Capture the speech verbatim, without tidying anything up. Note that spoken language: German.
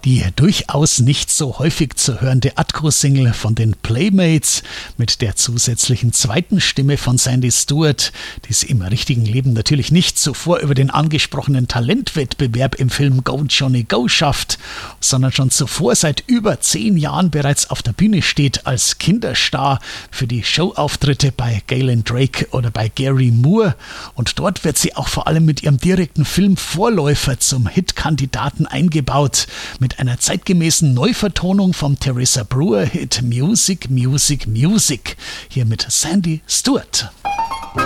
Die durchaus nicht so häufig zu hörende Atco-Single von den Playmates mit der zusätzlichen zweiten Stimme von Sandy Stewart, die sie im richtigen Leben natürlich nicht zuvor über den angesprochenen Talentwettbewerb im Film Go Johnny Go schafft, sondern schon zuvor seit über zehn Jahren bereits auf der Bühne steht als Kinderstar für die Showauftritte bei Galen Drake oder bei Gary Moore, und dort wird sie auch vor allem mit ihrem direkten Filmvorläufer zum Hitkandidaten eingebaut, mit einer zeitgemäßen Neuvertonung vom Teresa Brewer-Hit Music, Music, Music, hier mit Sandy Stewart.